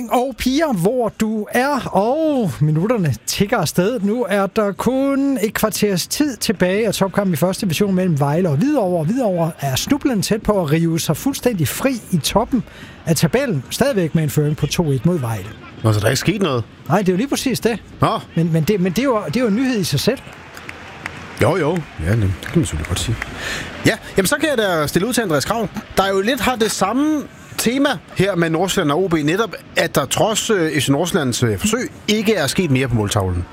Og piger, hvor du er, og minutterne tikker afsted. Nu er der kun et kvarters tid tilbage af topkampen i første division mellem Vejle og Hvidovre. Hvidovre er snublende tæt på at rive sig fuldstændig fri i toppen af tabellen. Stadigvæk med en føring på 2-1 mod Vejle. Nå, så der er ikke sket noget? Nej, det er jo lige præcis det. Nå. Men det er jo en nyhed i sig selv. Jo. Ja, det kan man selvfølgelig godt sige. Ja, jamen så kan jeg da stille ud til Andreas Krav. Der er jo lidt har det samme tema her med Nordsjælland og OB, netop at der trods FC Nordsjællands forsøg ikke er sket mere på måltavlen.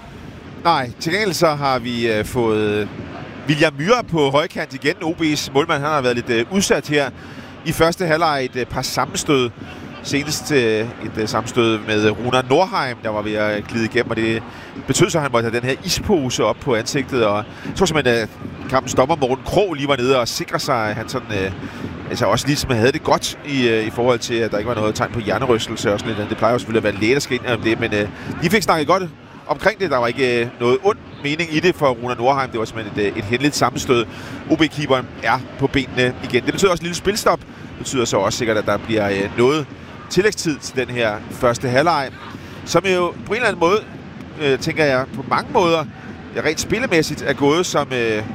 Nej, til gengæld så har vi fået William Myhre på højkant igen. OB's målmand, han har været lidt udsat her i første halvleg, et par sammenstød. Senest et sammenstød med Runar Nordheim, der var ved at glide igennem, og det betød så, at han måtte have den her ispose op på ansigtet, og jeg tror simpelthen, at kampens dommer Morten Krog lige var nede og sikre sig, at han sådan, altså også ligesom havde det godt i forhold til, at der ikke var noget tegn på hjernerystelse og sådan lidt. Det plejer jo selvfølgelig at være læge, der skal ind om det, men de fik snakket godt omkring det. Der var ikke noget ond mening i det for Runar Nordheim. Det var simpelthen et hændeligt sammenstød. OB-keeperen er på benene igen. Det betyder også en lille spilstop. Det betyder så også sikkert, at der bliver noget tillægstid til den her første halvleg, som jo på en eller anden måde, tænker jeg, på mange måder, rent spillemæssigt er gået, som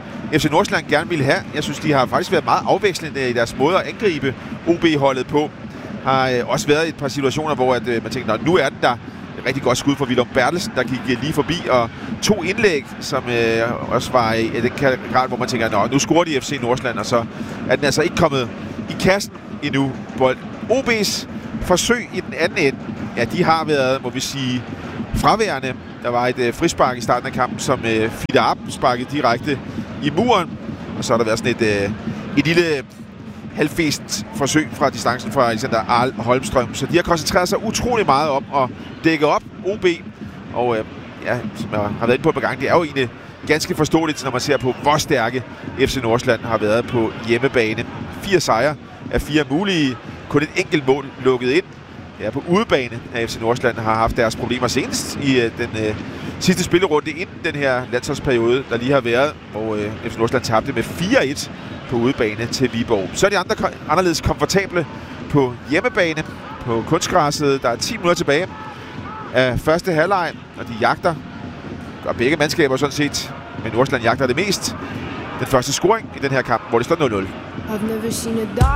FC Nordsjælland gerne ville have. Jeg synes, de har faktisk været meget afvekslende i deres måde at angribe OB-holdet på. Har også været et par situationer, hvor at, man tænker, nu er den der. Et rigtig godt skud fra Willum Bertelsen, der gik lige forbi, og 2 indlæg, som også var i den grad, hvor man tænker, nu scorer de FC Nordsjælland, og så er den altså ikke kommet i kassen endnu. OB's forsøg i den anden ende, ja, de har været, må vi sige, fraværende. Der var et frispark i starten af kampen, som Fiete Arp sparkede direkte i muren, og så har der været sådan et lille halvfæsent forsøg fra distancen fra Alexander Arl Holmstrøm. Så de har koncentreret sig utrolig meget om at dække op OB, og som jeg har været inde på et par gange, det er jo egentlig ganske forståeligt, når man ser på, hvor stærke FC Nordsjælland har været på hjemmebane. 4 sejre af 4 mulige. Kun et enkelt mål lukket ind. Ja, på udebane af FC Nordsjælland har haft deres problemer senest i den sidste spillerunde inden den her landsholdsperiode, der lige har været, hvor FC Nordsjælland tabte med 4-1 på udebane til Viborg. Så er de andre anderledes komfortable på hjemmebane, på kunstgræsset. Der er 10 minutter tilbage af første halvleg, og de jagter, og begge mandskaber sådan set, men Nordsjælland jagter det mest. Den første scoring i den her kamp, hvor det står 0-0.